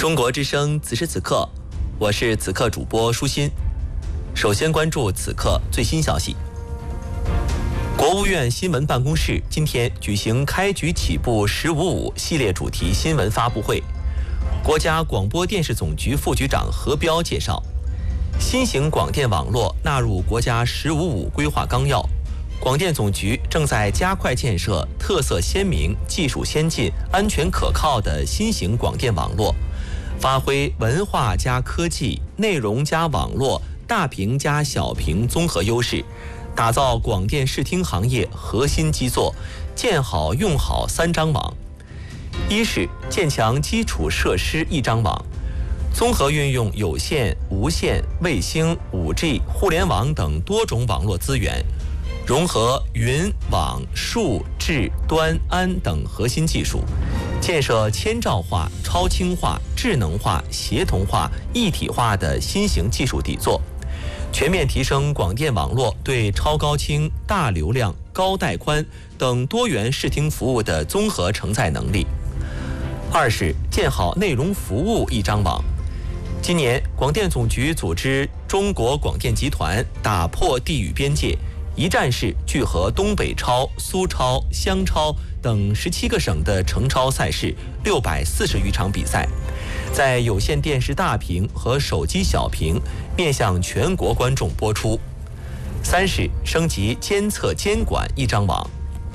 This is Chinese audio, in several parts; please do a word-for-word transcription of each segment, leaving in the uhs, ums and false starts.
中国之声此时此刻，我是此刻主播舒心。首先关注此刻最新消息。国务院新闻办公室今天举行开局起步十五五系列主题新闻发布会。国家广播电视总局副局长何彪介绍，新型广电网络纳入国家十五五规划纲要，广电总局正在加快建设特色鲜明、技术先进、安全可靠的新型广电网络，发挥文化加科技、内容加网络、大屏加小屏综合优势，打造广电视听行业核心基座，建好用好三张网。一是建强基础设施一张网，综合运用有线、无线、卫星、五 G、互联网等多种网络资源，融合云、网、数、智、端、安等核心技术，建设千兆化、超轻化、智能化、协同化、一体化的新型技术底座，全面提升广电网络对超高清、大流量、高带宽等多元视听服务的综合承载能力。二是建好内容服务一张网。今年，广电总局组织中国广电集团打破地域边界，一站式聚合东北超、苏超、湘超等十七个省的城超赛事六百四十余场比赛，在有线电视大屏和手机小屏面向全国观众播出。三是升级监测监管一张网。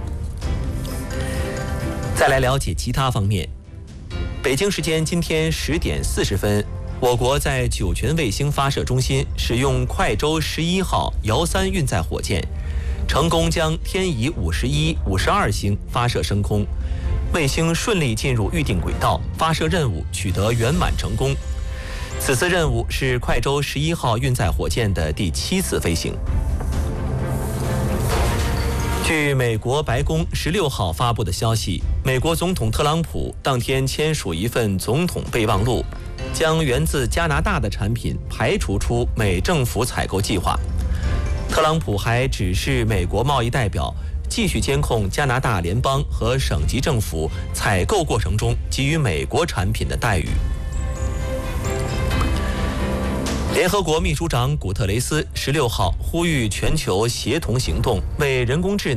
再来了解其他方面。北京时间今天十点四十分，我国在酒泉卫星发射中心使用快舟十一号遥三运载火箭，成功将天仪五十一、五十二星发射升空，卫星顺利进入预定轨道，发射任务取得圆满成功。此次任务是快舟十一号运载火箭的第七次飞行。据美国白宫十六号发布的消息，美国总统特朗普当天签署一份总统备忘录，将源自加拿大的产品排除出美政府采购计划。特朗普还指示美国贸易代表继续监控加拿大联邦和省级政府采购过程中给予美国产品的待遇。联合国秘书长古特雷斯十六号呼吁全球协同行动，为人工智能